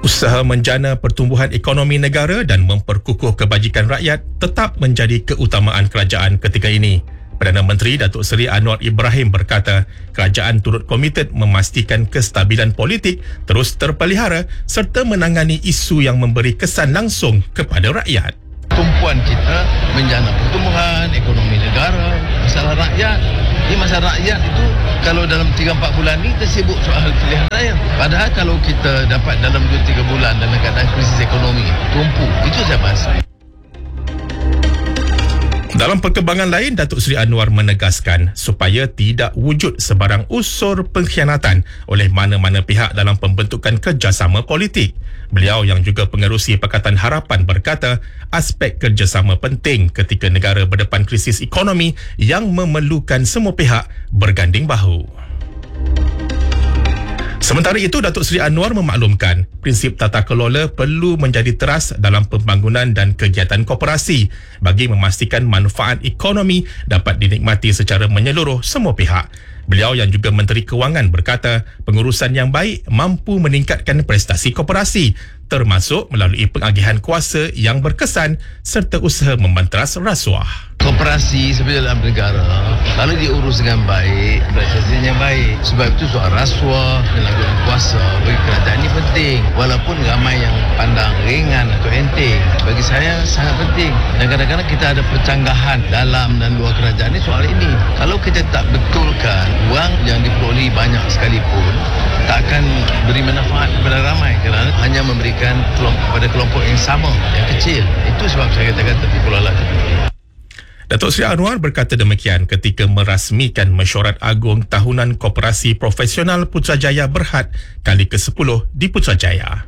Usaha menjana pertumbuhan ekonomi negara dan memperkukuh kebajikan rakyat tetap menjadi keutamaan kerajaan ketika ini. Perdana Menteri Datuk Seri Anwar Ibrahim berkata, kerajaan turut komited memastikan kestabilan politik terus terpelihara serta menangani isu yang memberi kesan langsung kepada rakyat. Tumpuan kita menjana pertumbuhan ekonomi negara, masalah rakyat. Ini masalah rakyat itu kalau dalam 3-4 bulan ni kita sibuk soal pilihan raya. Padahal kalau kita dapat dalam 2-3 bulan dalam keadaan krisis ekonomi tumpu, itu saya bahas. Dalam perkembangan lain, Datuk Seri Anwar menegaskan supaya tidak wujud sebarang unsur pengkhianatan oleh mana-mana pihak dalam pembentukan kerjasama politik. Beliau yang juga pengerusi Pakatan Harapan berkata, aspek kerjasama penting ketika negara berdepan krisis ekonomi yang memerlukan semua pihak berganding bahu. Sementara itu, Datuk Seri Anwar memaklumkan prinsip tata kelola perlu menjadi teras dalam pembangunan dan kegiatan koperasi bagi memastikan manfaat ekonomi dapat dinikmati secara menyeluruh semua pihak. Beliau yang juga Menteri Kewangan berkata pengurusan yang baik mampu meningkatkan prestasi koperasi termasuk melalui pengagihan kuasa yang berkesan serta usaha membantras rasuah. Koperasi seperti dalam negara kalau diurus dengan baik, prestasinya baik. Sebab itu soal rasuah, penyalahgunaan kuasa bagi kerajaan ini penting. Walaupun ramai yang pandang ringan atau enteng, bagi saya sangat penting. Dan kadang-kadang kita ada percanggahan dalam dan luar kerajaan ini soal ini. Kalau kita tak betulkan, wang yang diperolehi banyak sekalipun tak akan beri manfaat kepada ramai kerana hanya memberikan pada kelompok yang sama, yang kecil. Itu sebab saya katakan tata kelola itu penting. Datuk Seri Anwar berkata demikian ketika merasmikan Mesyuarat Agung Tahunan Koperasi Profesional Putrajaya Berhad kali ke-10 di Putrajaya.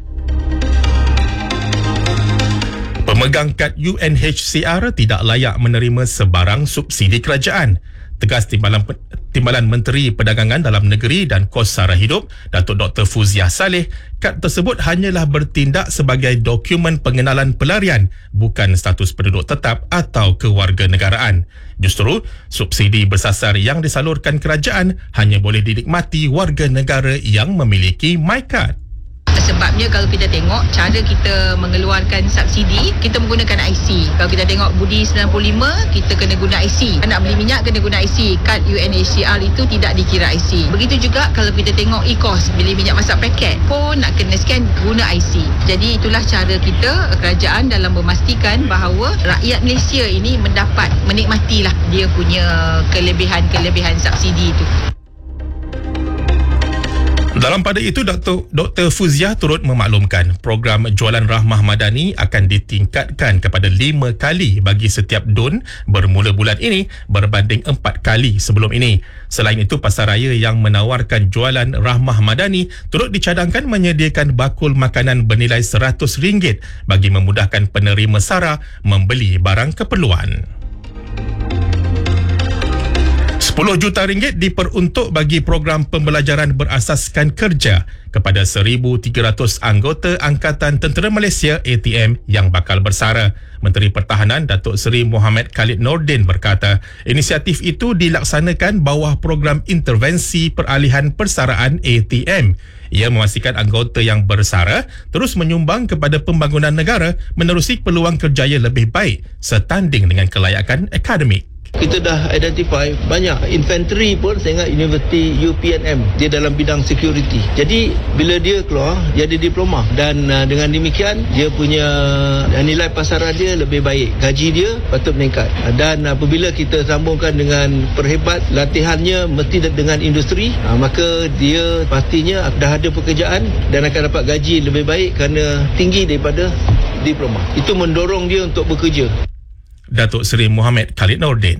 Pemegang kad UNHCR tidak layak menerima sebarang subsidi kerajaan. Tegas Timbalan Menteri Perdagangan Dalam Negeri dan Kos Sara Hidup, Datuk Dr. Fuziah Saleh, kad tersebut hanyalah bertindak sebagai dokumen pengenalan pelarian, bukan status penduduk tetap atau kewarganegaraan. Justru, subsidi bersasar yang disalurkan kerajaan hanya boleh dinikmati warga negara yang memiliki MyKad. Sebabnya kalau kita tengok cara kita mengeluarkan subsidi, kita menggunakan IC. Kalau kita tengok Budi 95, kita kena guna IC. Nak beli minyak kena guna IC. Kad UNHCR itu tidak dikira IC. Begitu juga kalau kita tengok e-kos, beli minyak masak paket pun nak kena scan guna IC. Jadi itulah cara kita kerajaan dalam memastikan bahawa rakyat Malaysia ini mendapat menikmatilah dia punya kelebihan-kelebihan subsidi itu. Dalam pada itu, Dr. Fuziah turut memaklumkan program Jualan Rahmah Madani akan ditingkatkan kepada 5 kali bagi setiap DUN bermula bulan ini berbanding 4 kali sebelum ini. Selain itu, pasaraya yang menawarkan Jualan Rahmah Madani turut dicadangkan menyediakan bakul makanan bernilai RM100 bagi memudahkan penerima SARA membeli barang keperluan. RM10 juta diperuntuk bagi program pembelajaran berasaskan kerja kepada 1,300 anggota Angkatan Tentera Malaysia ATM yang bakal bersara. Menteri Pertahanan Datuk Seri Mohamed Khalid Nordin berkata, inisiatif itu dilaksanakan bawah program intervensi peralihan persaraan ATM. Ia memastikan anggota yang bersara terus menyumbang kepada pembangunan negara menerusi peluang kerjaya lebih baik setanding dengan kelayakan akademik. Kita dah identify banyak infantry pun saya ingat Universiti UPNM dia dalam bidang security. Jadi bila dia keluar dia ada diploma dan dengan demikian dia punya nilai pasaran dia lebih baik, gaji dia patut meningkat. Dan apabila kita sambungkan dengan perhebat latihannya mesti dengan industri, maka dia pastinya dah ada pekerjaan dan akan dapat gaji lebih baik kerana tinggi daripada diploma. Itu mendorong dia untuk bekerja. Datuk Seri Mohamed Khalid Nordin.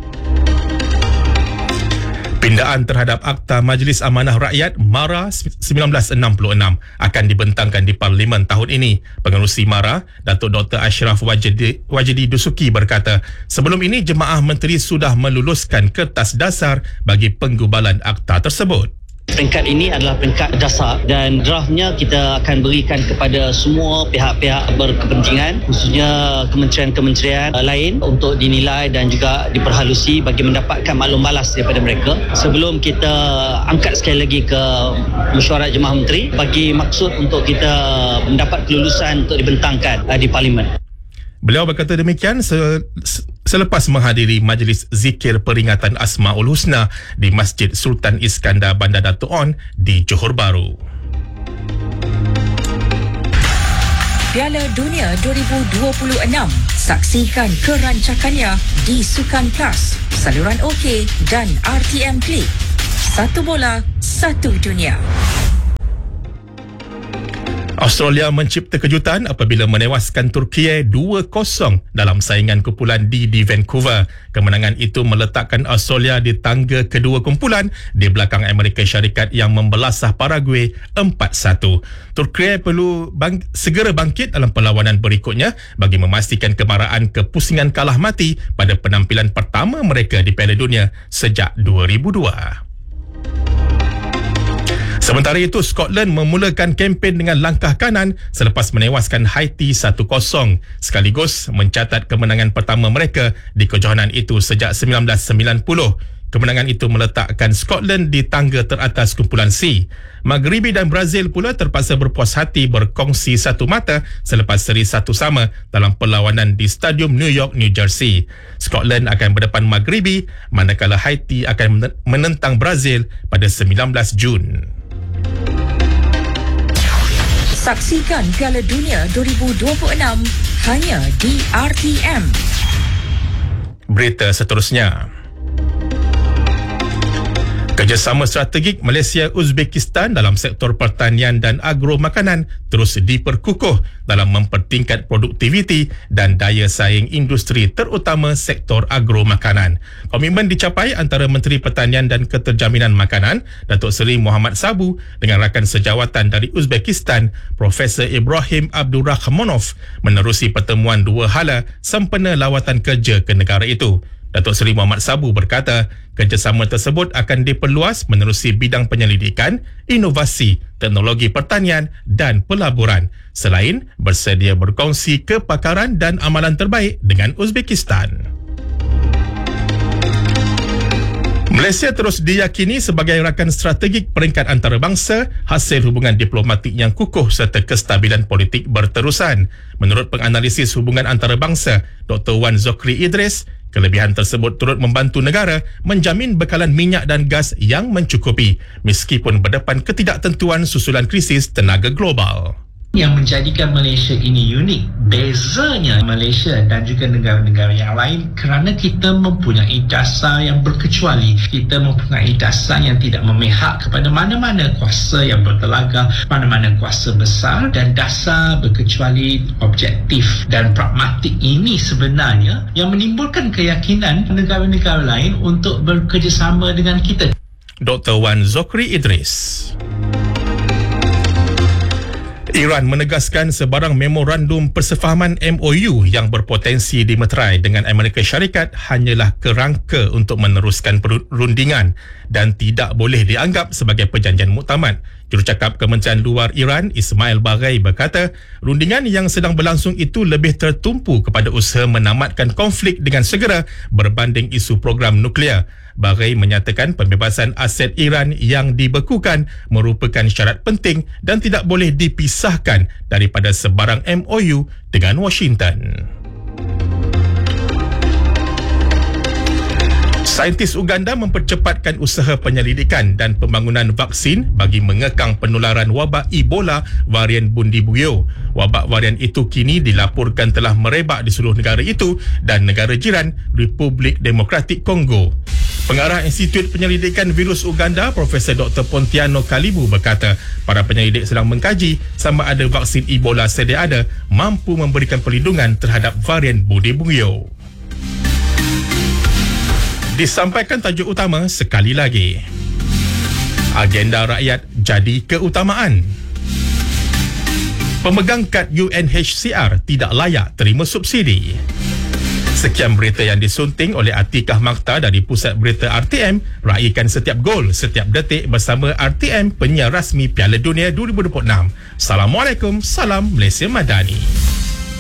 Pindaan terhadap Akta Majlis Amanah Rakyat MARA 1966 akan dibentangkan di Parlimen tahun ini. Pengerusi MARA, Datuk Dr. Ashraf Wajidi Dusuki berkata, sebelum ini Jemaah Menteri sudah meluluskan kertas dasar bagi penggubalan akta tersebut. Peringkat ini adalah peringkat dasar dan draftnya kita akan berikan kepada semua pihak-pihak berkepentingan, khususnya kementerian-kementerian lain untuk dinilai dan juga diperhalusi bagi mendapatkan maklum balas daripada mereka sebelum kita angkat sekali lagi ke mesyuarat Jemaah Menteri bagi maksud untuk kita mendapat kelulusan untuk dibentangkan di Parlimen. Beliau berkata demikian selepas menghadiri majlis zikir peringatan Asmaul Husna di Masjid Sultan Iskandar Bandar Dato' On di Johor Bahru. Piala Dunia 2026. Saksikan kerancakannya di Sukan Plus, saluran OK dan RTM Klik. Satu bola, satu dunia. Australia mencipta kejutan apabila menewaskan Turki 2-0 dalam saingan kumpulan D di Vancouver. Kemenangan itu meletakkan Australia di tangga kedua kumpulan di belakang Amerika Syarikat yang membelasah Paraguay 4-1. Turki perlu segera bangkit dalam perlawanan berikutnya bagi memastikan kemarahan kepusingan kalah mati pada penampilan pertama mereka di Piala Dunia sejak 2002. Sementara itu, Scotland memulakan kempen dengan langkah kanan selepas menewaskan Haiti 1-0 sekaligus mencatat kemenangan pertama mereka di kejohanan itu sejak 1990. Kemenangan itu meletakkan Scotland di tangga teratas kumpulan C. Maghribi dan Brazil pula terpaksa berpuas hati berkongsi satu mata selepas seri 1-1 dalam perlawanan di Stadium New York, New Jersey. Scotland akan berdepan Maghribi manakala Haiti akan menentang Brazil pada 19 Jun. Saksikan Piala Dunia 2026 hanya di RTM. Berita seterusnya. Kerjasama strategik Malaysia-Uzbekistan dalam sektor pertanian dan agro makanan terus diperkukuh dalam mempertingkat produktiviti dan daya saing industri terutama sektor agro makanan. Komitmen dicapai antara Menteri Pertanian dan Keterjaminan Makanan Datuk Seri Muhammad Sabu dengan rakan sejawatan dari Uzbekistan Profesor Ibrahim Abdurrahmanov menerusi pertemuan dua hala sempena lawatan kerja ke negara itu. Datuk Seri Muhammad Sabu berkata, kerjasama tersebut akan diperluas menerusi bidang penyelidikan, inovasi, teknologi pertanian dan pelaburan, selain bersedia berkongsi kepakaran dan amalan terbaik dengan Uzbekistan. Malaysia terus diyakini sebagai rakan strategik peringkat antarabangsa hasil hubungan diplomatik yang kukuh serta kestabilan politik berterusan. Menurut penganalisis hubungan antarabangsa Dr. Wan Zokri Idris, kelebihan tersebut turut membantu negara menjamin bekalan minyak dan gas yang mencukupi meskipun berdepan ketidaktentuan susulan krisis tenaga global. Yang menjadikan Malaysia ini unik, bezanya Malaysia dan juga negara-negara yang lain kerana kita mempunyai dasar yang berkecuali. Kita mempunyai dasar yang tidak memihak kepada mana-mana kuasa yang bertelaga, mana-mana kuasa besar, dan dasar berkecuali, objektif dan pragmatik ini sebenarnya yang menimbulkan keyakinan negara-negara lain untuk bekerjasama dengan kita. Dr. Wan Zokri Idris. Iran menegaskan sebarang memorandum persefahaman MOU yang berpotensi dimeterai dengan Amerika Syarikat hanyalah kerangka untuk meneruskan perundingan dan tidak boleh dianggap sebagai perjanjian muktamad. Jurucakap Kementerian Luar Iran Ismail Baghai berkata, rundingan yang sedang berlangsung itu lebih tertumpu kepada usaha menamatkan konflik dengan segera berbanding isu program nuklear. Baghai menyatakan pembebasan aset Iran yang dibekukan merupakan syarat penting dan tidak boleh dipisahkan daripada sebarang MOU dengan Washington. Saintis Uganda mempercepatkan usaha penyelidikan dan pembangunan vaksin bagi mengekang penularan wabak Ebola varian Bundibugyo. Wabak varian itu kini dilaporkan telah merebak di seluruh negara itu dan negara jiran Republik Demokratik Kongo. Pengarah Institut Penyelidikan Virus Uganda, Profesor Dr. Pontiano Kalibu berkata, para penyelidik sedang mengkaji sama ada vaksin Ebola sedia ada mampu memberikan perlindungan terhadap varian Bundibugyo. Disampaikan tajuk utama sekali lagi. Agenda rakyat jadi keutamaan. Pemegang kad UNHCR tidak layak terima subsidi. Sekian berita yang disunting oleh Atikah Makta dari Pusat Berita RTM. Raikan setiap gol, setiap detik bersama RTM, penyiar rasmi Piala Dunia 2026. Assalamualaikum, salam Malaysia Madani.